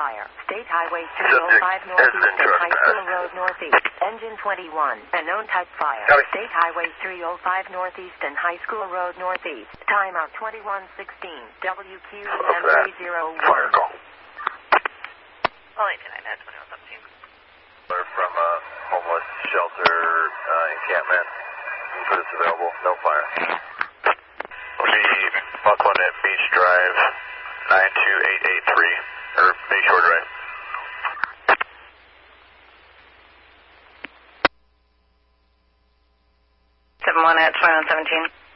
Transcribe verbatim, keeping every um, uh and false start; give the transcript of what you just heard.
fire. State Highway three oh five Northeast and High School Road Northeast. Engine twenty-one. A known type fire. State Highway three oh five Northeast and High School Road Northeast. Timeout twenty-one sixteen. W Q M three oh one. Fire call. Well, eight nine nine twenty-one seventeen. We're from a homeless shelter uh, encampment. But it's available. No fire. We'll see Buckland at Beach Drive nine two eight eight three, or Bayshore Drive. seven one at twenty-one seventeen.